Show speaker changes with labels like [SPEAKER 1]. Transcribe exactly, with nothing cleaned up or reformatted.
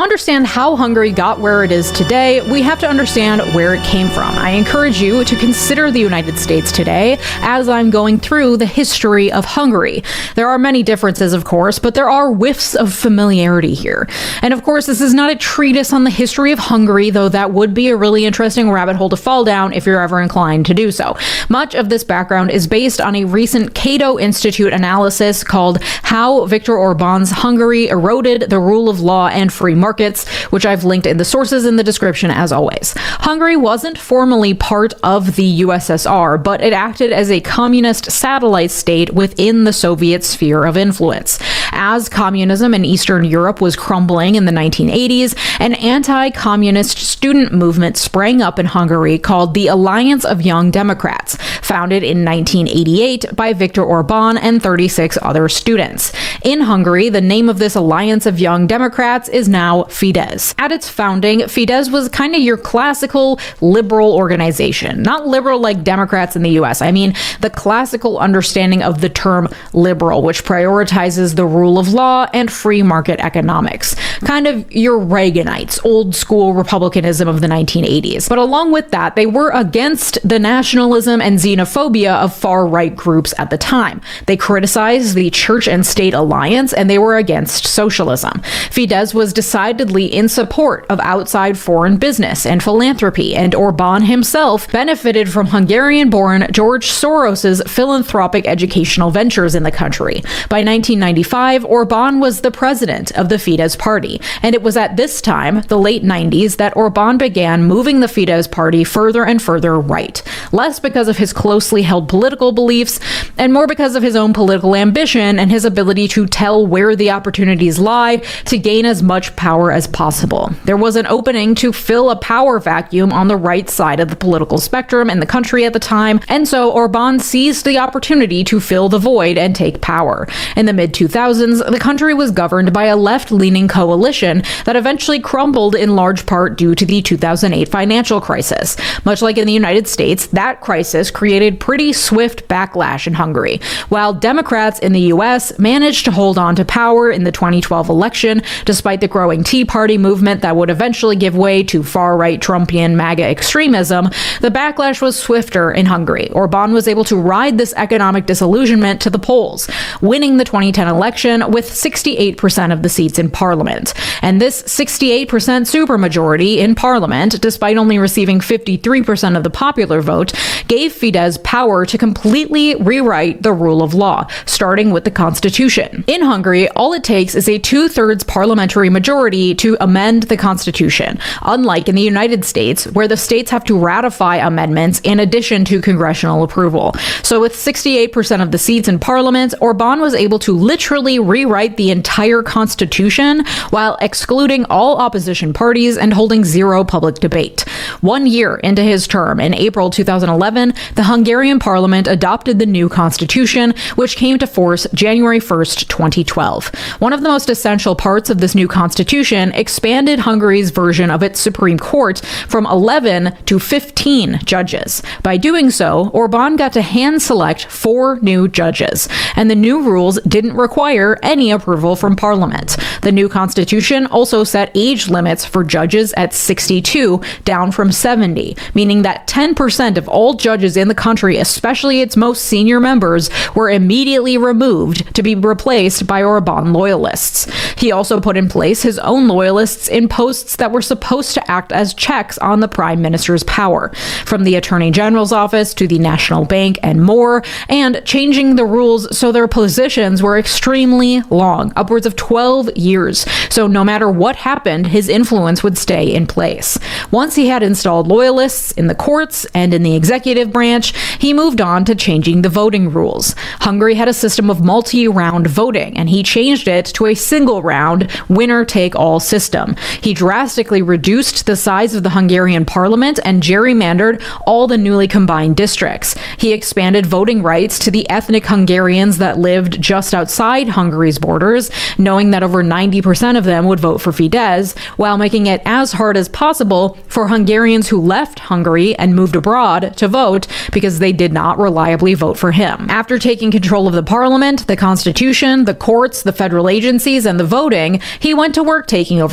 [SPEAKER 1] understand how Hungary got where it is today, we have to understand where it came from. I encourage you to consider the United States today as I'm going through the history of Hungary. There are many differences, of course, but there are whiffs of familiarity here. And of course, this is not a treatise on the history of Hungary, though that would be a really interesting rabbit hole to fall down if you're ever inclined to do so. Much of this background is based on a recent Cato Institute analysis called How Viktor Orbán's Hungary Eroded the Rule of Law and Free Markets, which I've linked in the sources in the description as always. Hungary wasn't formally part of the U S S R, but it acted as a communist satellite state within the Soviet sphere of influence. As communism in Eastern Europe was crumbling in the nineteen eighties, an anti-communist student movement sprang up in Hungary called the Alliance of Young Democrats, founded in nineteen eighty-eight by Viktor Orbán and thirty-six other students. In Hungary, the name of this Alliance of Young Democrats is now Fidesz. At its founding, Fidesz was kind of your classical liberal organization. Not liberal like Democrats in the U S. I mean the classical understanding of the term liberal, which prioritizes the rule of law and free market economics. Kind of your Reaganites, old school republicanism of the nineteen eighties. But along with that, they were against the nationalism and xenophobia of far-right groups at the time. They criticized the church and state alliance, and they were against socialism. Fidesz was decidedly in support of outside foreign business and philanthropy, and Orbán himself benefited from Hungarian-born George Soros's philanthropic educational ventures in the country. By nineteen ninety-five, Orbán was the president of the Fidesz party, and it was at this time, the late nineties, that Orbán began moving the Fidesz party further and further right. Less because of his closely held political beliefs, and more because of his own political ambition and his ability to tell where the opportunities lie to gain as much power as possible. There was an opening to fill a power vacuum on the right side of the political spectrum in the country at the time, and so Orbán seized the opportunity to fill the void and take power. In the mid two thousands, the country was governed by a left-leaning coalition that eventually crumbled in large part due to the two thousand eight financial crisis. Much like in the United States, that crisis created pretty swift backlash in Hungary. While Democrats in the U S managed to hold on to power in the twenty twelve election, despite the growing Tea Party movement that would eventually give way to far-right Trumpian MAGA extremism, the backlash was swifter in Hungary. Orbán was able to ride this economic disillusionment to the polls, winning the twenty ten election with sixty-eight percent of the seats in parliament. And this sixty-eight percent supermajority in parliament, despite only receiving fifty-three percent of the popular vote, gave Fidesz power to completely rewrite the rule of law, starting with the constitution. In Hungary, all it takes is a two-thirds parliamentary majority to amend the constitution, unlike in the United States, where the states have to ratify amendments in addition to congressional approval. So with sixty-eight percent of the seats in parliament, Orbán was able to literally rewrite the entire constitution while excluding all opposition parties and holding zero public debate. One year into his term, in April two thousand eleven, the Hungarian parliament adopted the new constitution, which came to force January first, twenty twelve. One of the most essential parts of this new constitution expanded Hungary's version of its Supreme Court from eleven to fifteen judges. By doing so, Orbán got to hand select four new judges, and the new rules didn't require any approval from parliament. The new constitution also set age limits for judges at sixty-two, down from seventy, meaning that ten percent of all judges in the country, especially its most senior members, were immediately removed to be replaced by Orbán loyalists. He also put in place his own loyalists in posts that were supposed to act as checks on the prime minister's power, from the attorney general's office to the national bank and more, and changing the rules so their positions were extremely long, upwards of twelve years. So no matter what happened, his influence would stay in place. Once he had installed loyalists in the courts and in the executive branch, he moved on to changing the voting rules. Hungary had a system of multi-round voting, and he changed it to a single-round, winner-take-all system. He drastically reduced the size of the Hungarian parliament and gerrymandered all the newly combined districts. He expanded voting rights to the ethnic Hungarians that lived just outside Hungary's borders, knowing that over ninety percent of them would vote for Fidesz, while making it as hard as possible for Hungarians who left Hungary and moved abroad to vote because they did not reliably vote for him. After taking control of the parliament, the constitution, the courts, the federal agencies, and the voting, he went to work taking over